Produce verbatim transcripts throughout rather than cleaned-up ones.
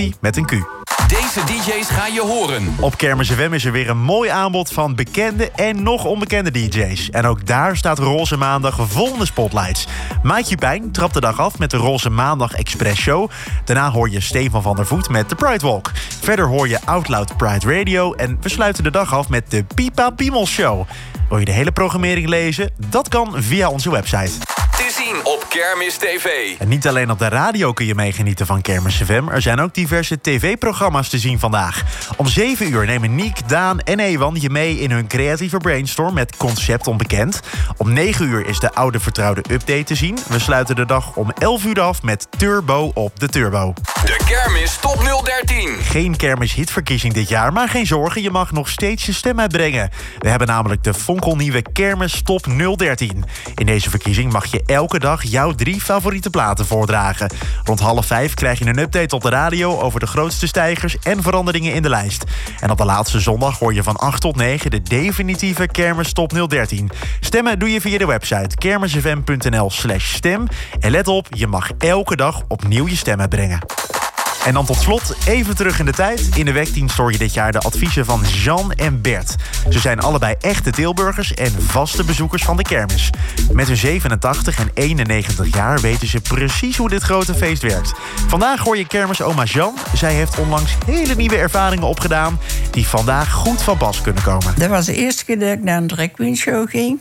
met een Q. Deze D J's ga je horen. Op Kermis F M is er weer een mooi aanbod van bekende en nog onbekende D J's. En ook daar staat Roze Maandag vol in de spotlights. Maatje Pijn trapt de dag af met de Roze Maandag Express Show. Daarna hoor je Stefan van der Voet met de Pride Walk. Verder hoor je Out Loud Pride Radio. En we sluiten de dag af met de Pipa Piemel Show. Wil je de hele programmering lezen? Dat kan via onze website. Te zien op Kermis T V. En niet alleen op de radio kun je meegenieten van Kermis F M. Er zijn ook diverse tv-programma's te zien vandaag. Om zeven uur nemen Niek, Daan en Ewan je mee in hun creatieve brainstorm met Concept Onbekend. Om negen uur is de oude vertrouwde update te zien. We sluiten de dag om elf uur af met Turbo op de Turbo. De Kermis Top nul dertien. Geen kermishitverkiezing dit jaar, maar geen zorgen, je mag nog steeds je stem uitbrengen. We hebben namelijk de fonkelnieuwe Kermis Top nul dertien. In deze verkiezing mag je elke dag jouw drie favoriete platen voordragen. Rond half vijf krijg je een update op de radio over de grootste stijgers en veranderingen in de lijst. En op de laatste zondag hoor je van acht tot negen de definitieve Kermis Top nul dertien. Stemmen doe je via de website kermisfm.nl slash stem. En let op, je mag elke dag opnieuw je stem uitbrengen. En dan tot slot, even terug in de tijd. In de Wekdienst hoor je dit jaar de adviezen van Jean en Bert. Ze zijn allebei echte Tilburgers en vaste bezoekers van de kermis. Met hun zevenentachtig en eenennegentig jaar weten ze precies hoe dit grote feest werkt. Vandaag hoor je kermisoma Jean. Zij heeft onlangs hele nieuwe ervaringen opgedaan die vandaag goed van pas kunnen komen. Dat was de eerste keer dat ik naar een drag queen show ging.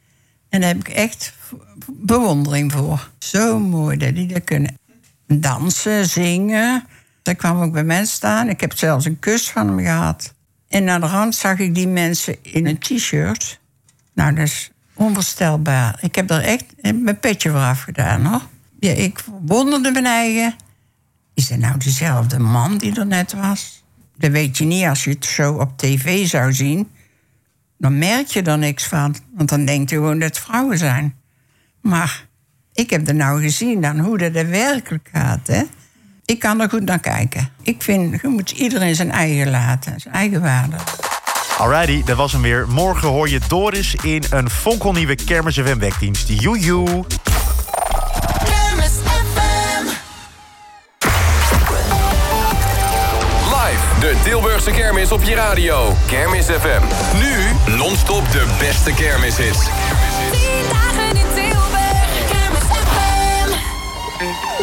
En daar heb ik echt bewondering voor. Zo mooi dat die dat kunnen. Dansen, zingen. Daar kwam ook bij mensen staan. Ik heb zelfs een kus van hem gehad. En aan de rand zag ik die mensen in een t-shirt. Nou, dat is onvoorstelbaar. Ik heb er echt mijn petje voor afgedaan, hoor. Ja, ik verwonderde mijn eigen. Is dat nou dezelfde man die er net was? Dat weet je niet als je het zo op tv zou zien. Dan merk je er niks van. Want dan denk je gewoon dat het vrouwen zijn. Maar ik heb er nou gezien dan hoe dat er werkelijk gaat, hè. Ik kan er goed naar kijken. Ik vind, je moet iedereen zijn eigen laten, zijn eigen waarde. Alrighty, dat was hem weer. Morgen hoor je Doris in een fonkelnieuwe Kermis F M Wekdienst. Joejoe! Kermis F M. Live, de Tilburgse kermis op je radio. Kermis F M. Nu non-stop de beste kermishits. Tien dagen